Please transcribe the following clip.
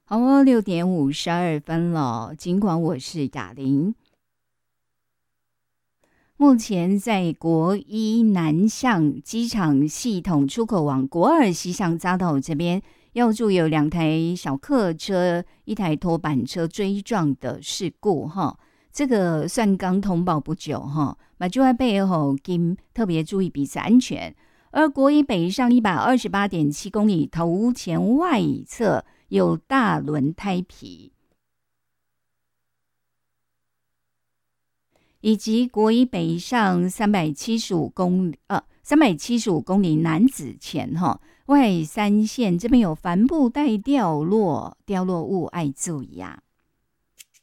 好哦，6:52了。尽管我是雅玲，目前在国一南向机场系统出口往国二西向匝道这边，要注意有2台小客车、1台拖板车追撞的事故哈。这个算刚通报不久哈，马就在背后跟特别注意彼此安全。而国一北上128.7公里头前外侧有大轮胎皮，以及国一北上375公里南子前哈外三线这边有帆布袋掉落物，爱注意啊。